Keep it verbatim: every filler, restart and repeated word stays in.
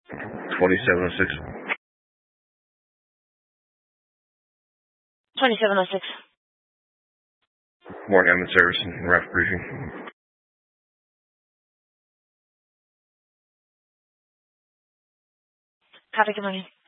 twenty-seven oh six. twenty-seven oh six. Morning, I'm in service and ref briefing. Copy, good morning.